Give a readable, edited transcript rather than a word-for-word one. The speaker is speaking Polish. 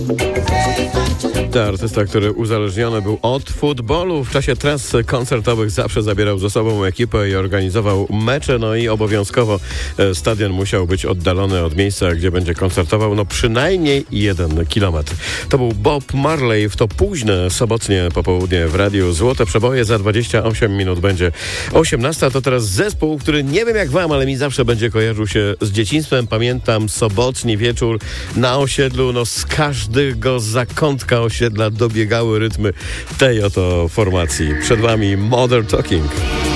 To artysta, który uzależniony był od futbolu. W czasie tras koncertowych zawsze zabierał ze sobą ekipę i organizował mecze, no i obowiązkowo stadion musiał być oddalony od miejsca, gdzie będzie koncertował, no przynajmniej 1 kilometr. To był Bob Marley w to późne sobotnie popołudnie w Radiu Złote Przeboje. Za 28 minut będzie 18. To teraz zespół, który nie wiem jak wam, ale mi zawsze będzie kojarzył się z dzieciństwem. Pamiętam sobotni wieczór na osiedlu, no z każdego zakątka osiedla dobiegały rytmy tej oto formacji. Przed wami Modern Talking.